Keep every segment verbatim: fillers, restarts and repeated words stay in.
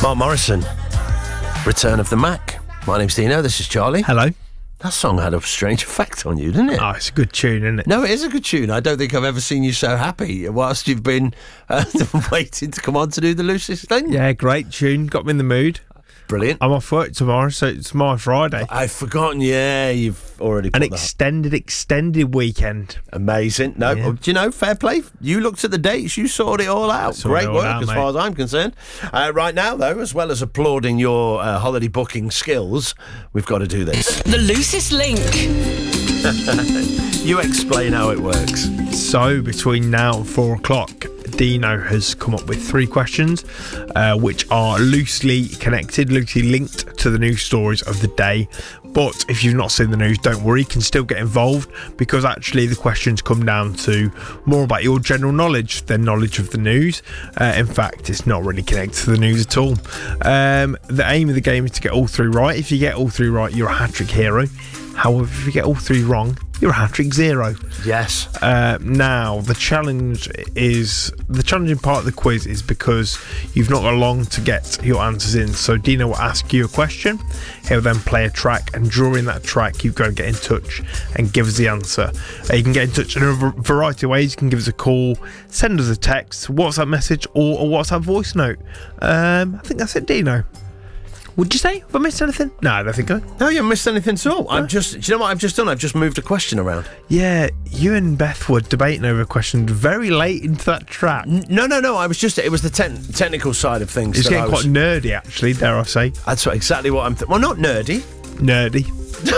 Mark Morrison, Return of the Mac. My name's Dino, this is Charlie. Hello. That song had a strange effect on you, didn't it? Oh, it's a good tune, isn't it? No, it is a good tune. I don't think I've ever seen you so happy whilst you've been uh, waiting to come on to do the loosest thing. Yeah, great tune. Got me in the mood. Brilliant. I'm off work tomorrow, so it's my Friday. I've forgotten, yeah, you've already put An extended, extended weekend. Amazing. No, Yeah. do you know, fair play. You looked at the dates, you sorted it all out. Sorted Great it all work out, as mate. far as I'm concerned. Uh, right now, though, as well as applauding your uh, holiday booking skills, we've got to do this. The loosest link. You explain how it works. So, between now and four o'clock, Dino has come up with three questions, uh, which are loosely connected, loosely linked to the news stories of the day. But if you've not seen the news, don't worry, you can still get involved, because actually the questions come down to more about your general knowledge than knowledge of the news. Uh, in fact, it's not really connected to the news at all. Um, the aim of the game is to get all three right. If you get all three right, you're a hat-trick hero. However, if you get all three wrong, you're a hat-trick zero. Yes. Uh, now, the challenge is... The challenging part of the quiz is because you've not got long to get your answers in. So Dino will ask you a question. He'll then play a track, and during that track, you've got to get in touch and give us the answer. Uh, you can get in touch in a v- variety of ways. You can give us a call, send us a text, WhatsApp message, or a WhatsApp voice note. Um, I think that's it, Dino. Would you say? Have I missed anything? No, I don't think I... No, you haven't missed anything at all. I'm just, do you know what I've just done? I've just moved a question around. Yeah, you and Beth were debating over a question very late into that track. N- No, no, no. I was just, it was the ten- technical side of things. It's that getting I was, quite nerdy, actually, dare I say. That's what, exactly what I'm... Th- well, not nerdy. Nerdy.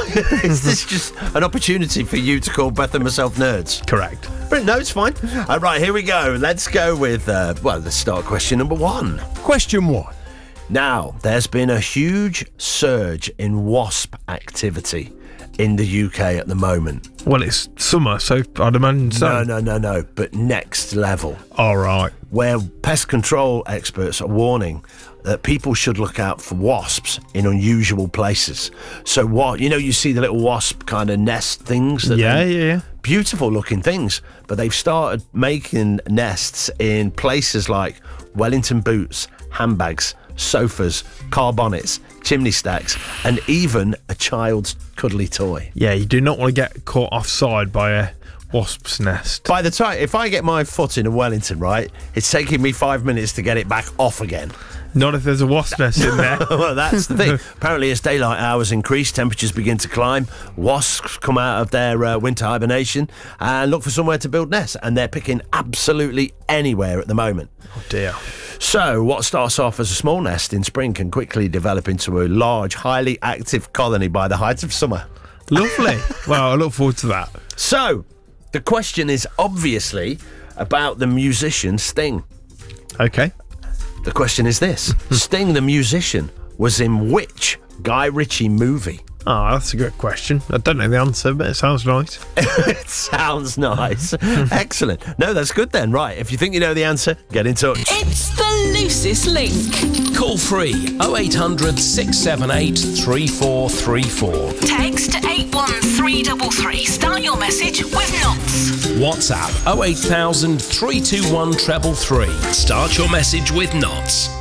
Is this just an opportunity for you to call Beth and myself nerds? Correct. But no, it's fine. All right, here we go. Let's go with, uh, well, let's start question number one. Question one. Now, there's been a huge surge in wasp activity in the U K at the moment. Well, it's summer, so I'd imagine so. No, no, no, no, but next level. All right. Where pest control experts are warning that people should look out for wasps in unusual places. So what, you know, you see the little wasp kind of nest things? That Yeah, they- yeah, yeah. Beautiful looking things, but they've started making nests in places like Wellington boots, handbags, sofas, car bonnets, chimney stacks, and even a child's cuddly toy. Yeah, you do not want to get caught offside by a wasp's nest. By the time, if I get my foot in a Wellington, right, it's taking me five minutes to get it back off again. Not if there's a wasp nest in there. Well, that's the thing. Apparently, as daylight hours increase, temperatures begin to climb, wasps come out of their uh, winter hibernation and look for somewhere to build nests, and they're picking absolutely anywhere at the moment. Oh, dear. So, what starts off as a small nest in spring can quickly develop into a large, highly active colony by the height of summer. Lovely. Well, I look forward to that. So, the question is obviously about the musician Sting. Okay. The question is this. Sting, the musician, was in which Guy Ritchie movie? Oh, that's a good question. I don't know the answer, but it sounds nice. It sounds nice. Excellent. No, that's good then. Right, if you think you know the answer, get in touch. It's the loosest link. Call free oh eight hundred, six seven eight, three four three four. Text eight one three three three. Start your message with knots. WhatsApp oh eight thousand, three two one, three three three. Start your message with knots.